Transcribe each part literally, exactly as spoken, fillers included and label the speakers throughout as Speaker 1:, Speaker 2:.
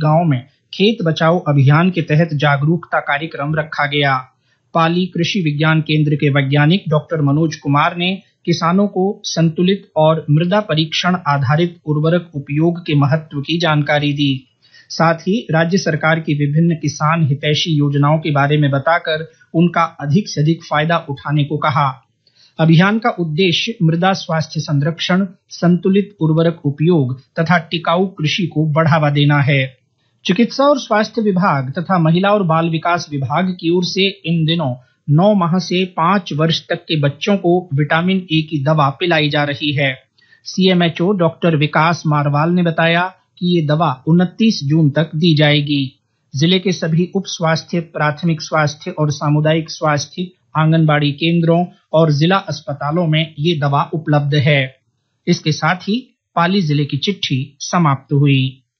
Speaker 1: गांव में खेत बचाओ अभियान के तहत जागरूकता कार्यक्रम रखा गया। पाली कृषि विज्ञान केंद्र के वैज्ञानिक डॉक्टर मनोज कुमार ने किसानों को संतुलित और मृदा परीक्षण आधारित उर्वरक उपयोग के महत्व की जानकारी दी। साथ ही राज्य सरकार की विभिन्न किसान हितैषी योजनाओं के बारे में बताकर उनका अधिक से अधिक फायदा उठाने को कहा। अभियान का उद्देश्य मृदा स्वास्थ्य संरक्षण, संतुलित उर्वरक उपयोग तथा टिकाऊ कृषि को बढ़ावा देना है। चिकित्सा और स्वास्थ्य विभाग तथा महिला और बाल विकास विभाग की ओर से इन दिनों नौ माह से पाँच वर्ष तक के बच्चों को विटामिन ए की दवा पिलाई जा रही है। सीएमएचओ डॉक्टर विकास मारवाल ने बताया कि ये दवा उनतीस जून तक दी जाएगी। जिले के सभी उप स्वास्थ्य, प्राथमिक स्वास्थ्य और सामुदायिक स्वास्थ्य, आंगनबाड़ी केंद्रों और जिला अस्पतालों में ये दवा उपलब्ध है। इसके साथ ही पाली जिले की चिट्ठी समाप्त हुई।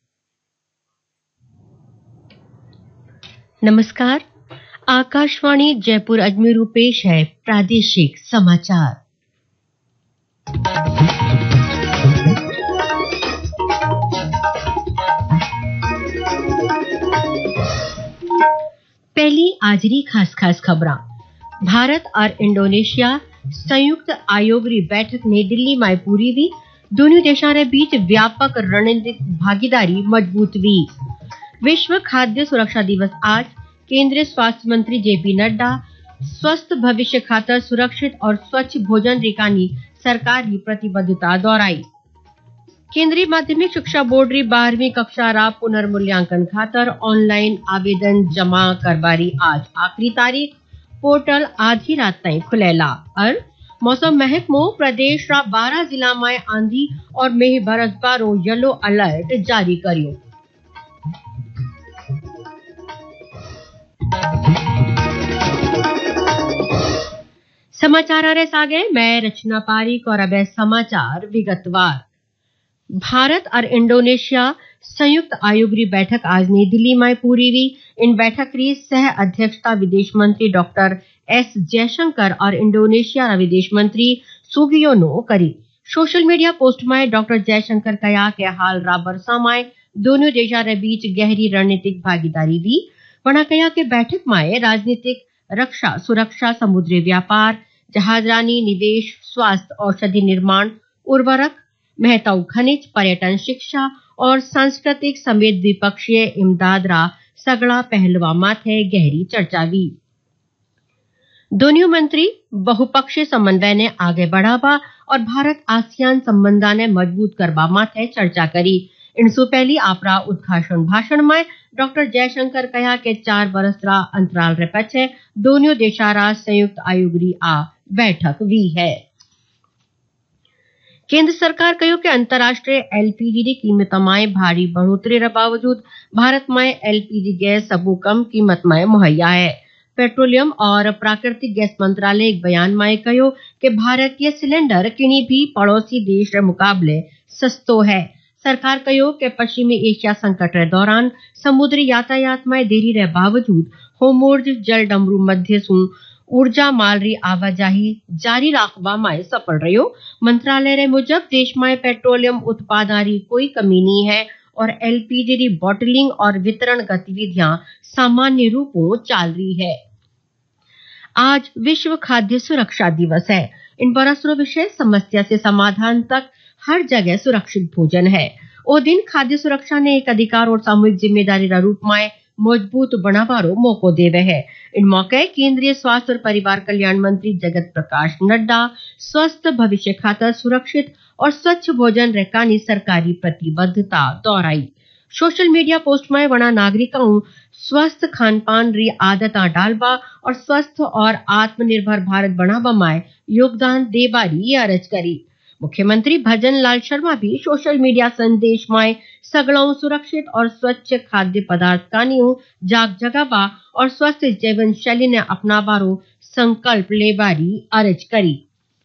Speaker 2: नमस्कार, आकाशवाणी जयपुर अजमेर पेश है प्रादेशिक समाचार। पहली आजरी खास खास खबरां। भारत और इंडोनेशिया संयुक्त आयोगरी बैठक नई दिल्ली में पूरी हुई। दोनों देशों के बीच व्यापक रणनीतिक भागीदारी मजबूत हुई। विश्व खाद्य सुरक्षा दिवस आज। केंद्रीय स्वास्थ्य मंत्री जेपी नड्डा स्वस्थ भविष्य खातर सुरक्षित और स्वच्छ भोजन रिकानी सरकार की प्रतिबद्धता दोहराई। केंद्रीय माध्यमिक शिक्षा बोर्ड री बारहवीं कक्षा रा पुनर्मूल्यांकन खातर ऑनलाइन आवेदन जमा करवारी आज आखिरी तारीख। पोर्टल आधी रात तक खुलेला। और मौसम महकमो प्रदेश रा बारह जिला में आंधी और मेह बरसबारो येलो अलर्ट जारी करियो। समाचार रे सागे मैं रचना पारिक और अब समाचार विगतवार। भारत और इंडोनेशिया संयुक्त आयोग री बैठक आज नई दिल्ली में पूरी हुई। इन बैठक री सह अध्यक्षता विदेश मंत्री डॉक्टर एस जयशंकर और इंडोनेशिया रा विदेश मंत्री सुगियोनो करी। सोशल मीडिया पोस्ट में डॉक्टर जयशंकर कहा कि हाल रा बरसा में दोनों देशों के बीच गहरी रणनीतिक भागीदारी दी। वना कहा कि बैठक में राजनीतिक, रक्षा, सुरक्षा, समुद्री व्यापार, जहाजरानी, निवेश, स्वास्थ्य, औषधि निर्माण, उर्वरक, महत्व खनिज, पर्यटन, शिक्षा और सांस्कृतिक समेत द्विपक्षीय इमदाद रा सगड़ा पहलुआ माथे गहरी चर्चा हुई। दोनों मंत्री बहुपक्षीय समन्वय ने आगे बढ़ावा और भारत आसियान संबंधा ने मजबूत करवा माथे चर्चा करी। इनसु पहली आपरा उद्घाटन भाषण में डॉक्टर जयशंकर कहा कि चार बरस रा अंतराल रे पछे दोनों देशा रा संयुक्त आयोग री आ बैठक हुई है। केंद्र सरकार कहो कि अंतर्राष्ट्रीय एलपीजी की कीमत में भारी बढ़ोतरी के बावजूद भारत में एलपीजी गैस सबू कम कीमत में मुहैया है। पेट्रोलियम और प्राकृतिक गैस मंत्रालय एक बयान में कहो कि भारतीय सिलेंडर किन्हीं भी पड़ोसी देश के मुकाबले सस्तो है। सरकार कहो कि पश्चिमी एशिया संकट के दौरान समुद्री यातायात में देरी के बावजूद होर्मुज जल डमरू मध्य सु ऊर्जा माल री आवाजाही जारी रखवा में सफल रहो। मंत्रालय रे मुजब देश में पेट्रोलियम उत्पादन री कोई कमी नहीं है और एलपीजी री बॉटलिंग और वितरण गतिविधियां सामान्य रूपों चल रही है। आज विश्व खाद्य सुरक्षा दिवस है। इन बरसों विषय समस्या से समाधान तक हर जगह सुरक्षित भोजन है। ओ दिन खाद्य सुरक्षा ने एक अधिकार और सामूहिक जिम्मेदारी रा रूप में मजबूत बनावारो मौको देवे है। इन मौके केंद्रीय स्वास्थ्य और परिवार कल्याण मंत्री जगत प्रकाश नड्डा स्वस्थ भविष्य खातर सुरक्षित और स्वच्छ भोजन रेकानी सरकारी प्रतिबद्धता दोहराई। सोशल मीडिया पोस्ट में वना नागरिकों स्वस्थ खान पान री आदता डालवा और स्वस्थ और आत्मनिर्भर भारत बनावा में योगदान देबारी अर्ज करी। मुख्यमंत्री भजन लाल शर्मा भी सोशल मीडिया संदेश में सगड़ों सुरक्षित और स्वच्छ खाद्य पदार्थ कानियों जाग जगावा और स्वस्थ जीवन शैली ने अपनावारो संकल्प लेबारी अर्ज करी।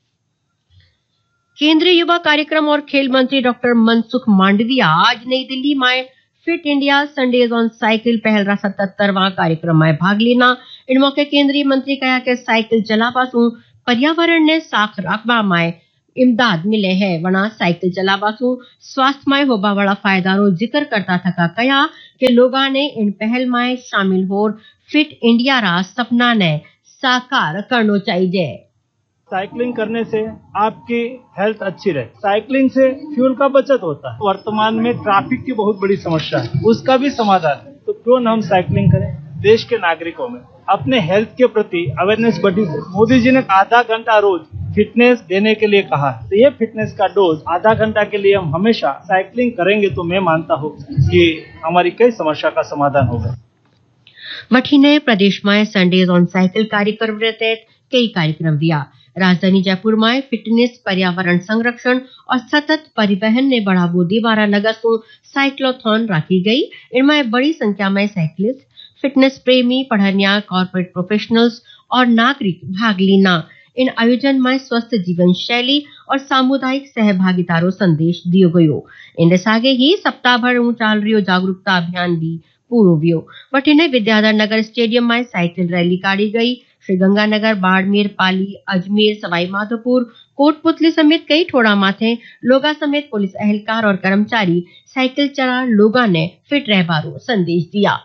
Speaker 2: केंद्रीय युवा कार्यक्रम और खेल मंत्री डॉक्टर मनसुख मांडविया आज नई दिल्ली में fit India Sundays on cycle पहल रा सतहत्तरवां कार्यक्रम में भाग लेना। इन मौके केंद्रीय मंत्री कहा कि साइकिल चलावा सु पर्यावरण ने साफ रखवा में इमदाद मिले है। वना साइकिल चलावासू स्वास्थ्य में होबा वाला फायदारो जिक्र करता थका कया कि लोगा ने इन पहल में शामिल हो फिट इंडिया रा सपना ने साकार करना चाहिए।
Speaker 3: साइकिलिंग करने से आपकी हेल्थ अच्छी रहे। साइकिलिंग से फ्यूल का बचत होता है। वर्तमान में ट्रैफिक की बहुत बड़ी समस्या है, उसका भी समाधान है। तो क्यों न हम साइकिलिंग करें। देश के नागरिकों में अपने हेल्थ के प्रति अवेयरनेस बढ़ी है। मोदी जी ने आधा घंटा रोज फिटनेस देने के लिए कहा, तो ये फिटनेस का डोज आधा घंटा के लिए हम हमेशा साइकिलिंग करेंगे तो मैं मानता हूँ कि हमारी कई समस्या का समाधान होगा।
Speaker 2: मठीने प्रदेश में संडेज ऑन साइकिल कार्यक्रम के तहत कई कार्यक्रम दिया। राजधानी जयपुर में फिटनेस, पर्यावरण संरक्षण और सतत परिवहन ने बढ़ावो देवारा लगसू साइक्लोथॉन रखी गई। इनमें बड़ी संख्या में साइकिलिस्ट, फिटनेस प्रेमी, पढ़निया, कॉर्पोरेट प्रोफेशनल्स और नागरिक भाग लेना। इन आयोजन में स्वस्थ जीवन शैली और सामुदायिक सहभागिता रो संदेश दियो गयो। इन आगे ही सप्ताह भर चाल रियो जागरूकता अभियान भी पूरो वियो। बठिने विद्याधर नगर स्टेडियम में साइकिल रैली काढ़ी गई। श्रीगंगानगर, बाड़मेर, पाली, अजमेर, सवाई माधोपुर, कोटपुतली समेत कई ठोड़ा माथे लोगा समेत पुलिस एहलकार और कर्मचारी साइकिल चला लोगा ने फिट रहबारो संदेश दिया।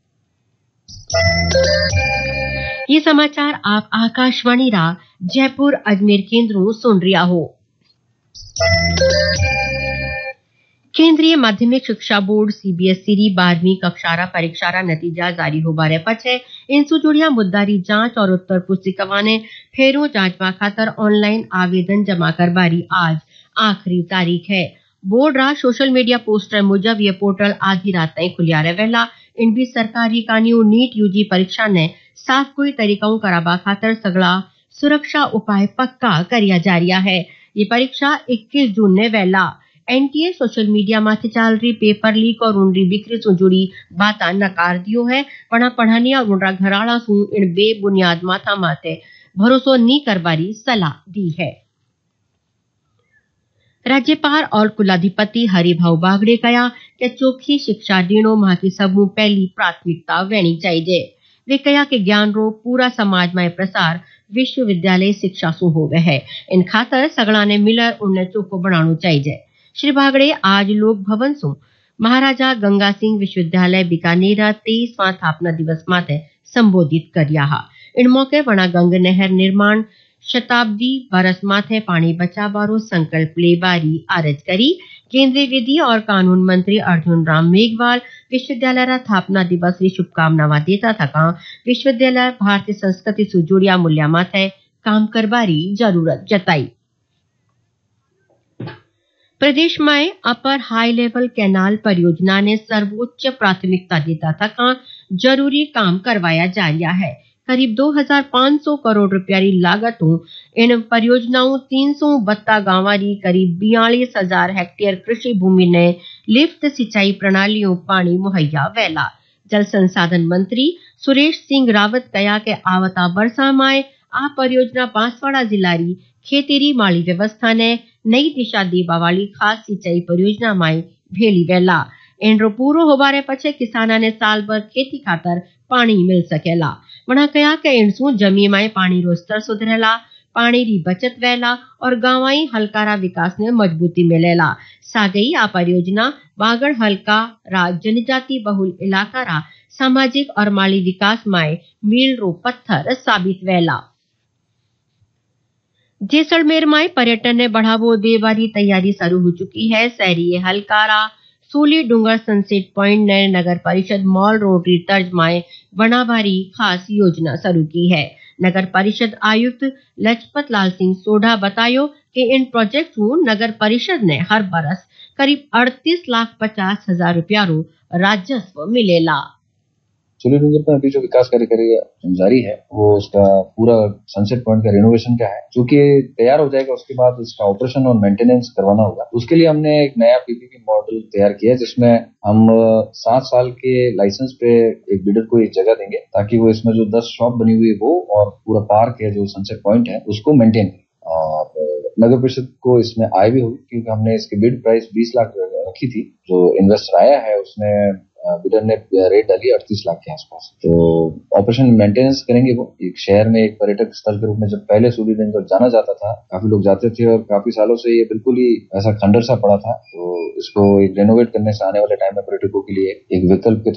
Speaker 2: ये समाचार आप आकाशवाणी रा जयपुर अजमेर केंद्रों सुन रिया हो। केंद्रीय माध्यमिक शिक्षा बोर्ड सीबीएसई री बारहवीं कक्षारा परीक्षारा नतीजा जारी हो बारे पछे इनसु जुड़िया मुद्दारी जांच और उत्तर पुस्तिकावा ने फेरो जांचवा खातर ऑनलाइन आवेदन जमा करबारी आज आखिरी तारीख है। बोर्ड रा सोशल मीडिया पोस्टर मुजब ये पोर्टल आधी रात तक खुलिया रहेला। इन भी सरकारी कानियो नीट यूजी परीक्षा ने साफ कोई तरीकाओं कराबा खातर सगला सुरक्षा उपाय पक्का करिया जा रिया है। ये परीक्षा इक्कीस जून ने वेला। एनटीए सोशल मीडिया माथे चाल रही पेपर लीक और उनरी बिक्री से जुड़ी बाता नकार दियो है। वना पढ़ानिया और उनरा घराड़ा सु इन बेबुनियाद माथा माथे भरोसो नी करबारी सलाह दी है। राज्यपाल और कुलाधिपति हरिभाऊ बागड़े कया कि चोखी शिक्षा दीणो मां की सबू पहली प्राथमिकता वेणी चाहिए। वे कया कि ज्ञान रो पूरा समाज में प्रसार विश्वविद्यालय शिक्षा सु होवे है। इन खातर सगड़ा ने मिलर उन्हें चोखो बनानो चाहिए। श्री बागड़े आज लोक भवन सु महाराजा गंगा सिंह विश्वविद्यालय बीकानेर तेईसवां स्थापना दिवस माथे संबोधित कर्या। इन मौके वना गंग नहर निर्माण शताब्दी बरस माथे पानी बचावारो संकल्प लेबारी आरज करी। केंद्रीय विधि और कानून मंत्री अर्जुन राम मेघवाल विश्वविद्यालय रा स्थापना दिवस की शुभकामनावा देता थका विश्वविद्यालय भारतीय संस्कृति से जुड़िया मूल्य माथे काम करबारी जरूरत जताई। प्रदेश में अपर हाई लेवल कैनाल परियोजना ने सर्वोच्च प्राथमिकता देता थका जरूरी काम करवाया जा रहा है। करीब दो हज़ार पाँच सौ करोड़ रुपया की लागत इन परियोजनाओं तीन सौ बत्ता गांवारी करीब बयालीस हजार हेक्टेयर कृषि भूमि ने लिफ्ट सिंचाई प्रणालियों पानी मुहैया वेला। जल संसाधन मंत्री सुरेश सिंह रावत कया के आवता वर्षा में आ परियोजना बांसवाड़ा जिलारी खेतीरी माली व्यवस्था ने नई दिशा देवा वाली खास सिंचाई परियोजना में भेली वेला। इनरो पूरो होबारे पछे किसाना ने साल भर खेती खातर पानी मिल सकेला। वना कया के इनसु जमी में पानी रो स्तर सुधरेला, पानी री बचत वेला और गांवाई हलकारा विकास ने मजबूती मिलेला। सागई आ परियोजना बागड़ हलका रा जनजाति बहुल इलाका रा सामाजिक और माली विकास में मील रो पत्थर साबित वेला। जैसलमेर में पर्यटन ने बढ़ावो देवारी तैयारी शुरू हो चुकी है। शहरी हलकारा सूली डूंगर सनसेट पॉइंट ने नगर परिषद मॉल रोडरी तर्ज में बनावारी खास योजना शुरू की है। नगर परिषद आयुक्त लजपत लाल सिंह सोढ़ा बतायो कि इन प्रोजेक्ट को नगर परिषद ने हर बरस करीब अड़तीस लाख पचास हजार रुपया रो राजस्व मिलेला।
Speaker 4: सूली डूंगर का अभी जो विकास कार्य जारी है वो उसका पूरा सनसेट पॉइंट का रिनोवेशन का है, जो कि तैयार हो जाएगा। उसके बाद उसका ऑपरेशन और मेंटेनेंस करवाना होगा। उसके लिए हमने एक नया पीपीपी मॉडल तैयार किया है, जिसमें हम सात साल के लाइसेंस पे एक बिल्डर को एक जगह देंगे ताकि वो इसमें जो दस शॉप बनी हुई है वो और पूरा पार्क है जो सनसेट पॉइंट है उसको मेंटेन करे। और नगर परिषद को इसमें आय भी होगी क्योंकि हमने इसकी बिड प्राइस बीस लाख रखी थी। जो इन्वेस्टर आया है उसने बिडर ने रेट डाली अड़तीस लाख के आसपास। तो ऑपरेशन मेंटेनेंस करेंगे वो। एक शहर में एक पर्यटक स्थल के रूप में जब पहले सूर्य रेंजर जाना जाता था, काफी लोग जाते थे और काफी सालों से ये बिल्कुल ही ऐसा खंडर सा पड़ा था। तो इसको एक रेनोवेट करने से आने वाले टाइम में पर्यटकों के लिए एक विकल्प के